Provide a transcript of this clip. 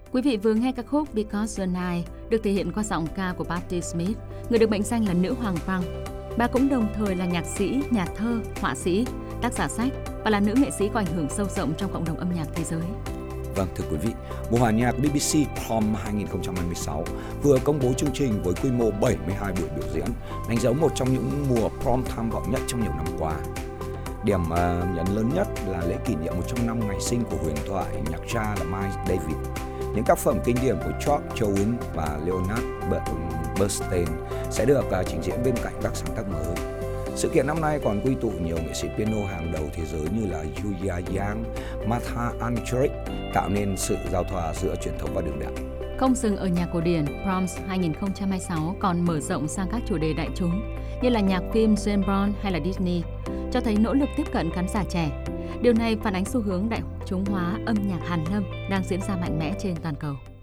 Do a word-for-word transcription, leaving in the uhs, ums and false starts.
Quý vị vừa nghe ca khúc Because the Night được thể hiện qua giọng ca của Patti Smith, người được mệnh danh là nữ hoàng punk. Bà cũng đồng thời là nhạc sĩ, nhà thơ, họa sĩ, tác giả sách và là nữ nghệ sĩ có ảnh hưởng sâu rộng trong cộng đồng âm nhạc thế giới. Vâng, thưa quý vị, mùa hòa nhạc bê bê xê Prom hai không hai sáu vừa công bố chương trình với quy mô bảy mươi hai buổi biểu diễn, đánh dấu một trong những mùa prom tham vọng nhất trong nhiều năm qua. Điểm uh, nhấn lớn nhất là lễ kỷ niệm một trăm năm ngày sinh của huyền thoại nhạc gia là Miles Davis. Những tác phẩm kinh điển của George Jones và Leonard Bernstein sẽ được uh, trình diễn bên cạnh các sáng tác mới. Sự kiện năm nay còn quy tụ nhiều nghệ sĩ piano hàng đầu thế giới như là Julia Yang, Martha Argerich, tạo nên sự giao thoa giữa truyền thống và đương đại. Không dừng ở nhạc cổ điển, Proms hai không hai sáu còn mở rộng sang các chủ đề đại chúng như là nhạc phim James Bond hay là Disney, cho thấy nỗ lực tiếp cận khán giả trẻ. Điều này phản ánh xu hướng đại chúng hóa âm nhạc hàn lâm đang diễn ra mạnh mẽ trên toàn cầu.